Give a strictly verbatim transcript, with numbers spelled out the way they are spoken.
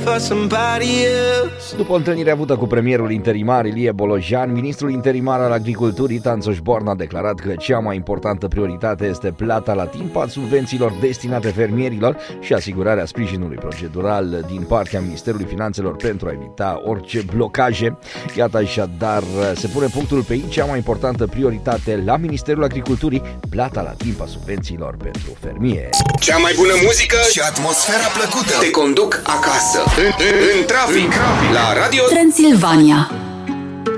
for somebody else. După o întâlnire avută cu premierul interimar Ilie Bolojan, ministrul interimar al agriculturii Tanțoș Borna a declarat că cea mai importantă prioritate este plata la timp a subvențiilor destinate fermierilor și asigurarea sprijinului procedural din partea Ministerului Finanțelor pentru a evita orice blocaje. Iată, așadar, se pune punctul pe ei, cea mai importantă prioritate la Ministerul Agriculturii, plata la timp a subvențiilor pentru fermieri. Cea mai bună muzică și atmosfera plăcută te conduc acasă, în, în, în trafic, la Radio Transilvania.